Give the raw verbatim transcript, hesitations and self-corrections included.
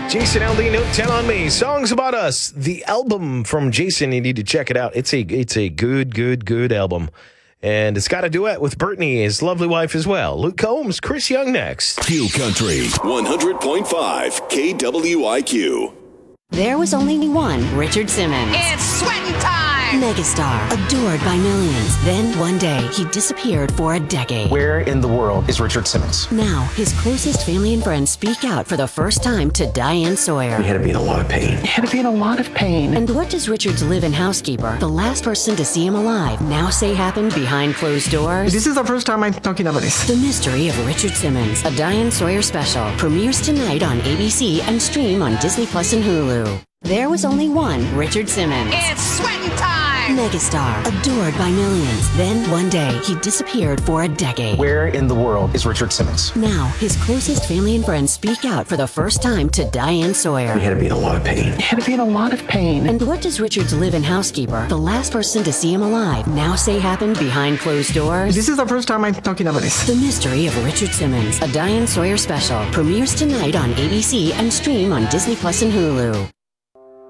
Jason Aldean, Note ten on Me. Songs About Us. The album from Jason, you need to check it out. It's a it's a good, good, good album. And it's got a duet with Brittany, his lovely wife as well. Luke Combs, Chris Young next. Q Country, one hundred point five K W I Q. There was only one Richard Simmons. It's sweating time! Megastar, adored by millions. Then, one day, he disappeared for a decade. Where in the world is Richard Simmons? Now, his closest family and friends speak out for the first time to Diane Sawyer. He had to be in a lot of pain. He had to be in a lot of pain. And what does Richard's live-in housekeeper, the last person to see him alive, now say happened behind closed doors? This is the first time I'm talking about this. The Mystery of Richard Simmons, a Diane Sawyer special, premieres tonight on A B C and stream on Disney Plus and Hulu. There was only one Richard Simmons. It's sweating time! Megastar, adored by millions. Then, one day, he disappeared for a decade. Where in the world is Richard Simmons? Now, his closest family and friends speak out for the first time to Diane Sawyer. He had to be in a lot of pain. He had to be in a lot of pain. And what does Richard's live-in housekeeper, the last person to see him alive, now say happened behind closed doors? This is the first time I'm talking about this. The Mystery of Richard Simmons, a Diane Sawyer special, premieres tonight on A B C and stream on Disney Plus and Hulu.